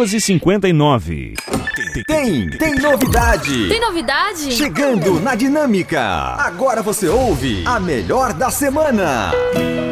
2h59. Tem novidade! Tem novidade? Chegando na Dinâmica! Agora você ouve a melhor da semana!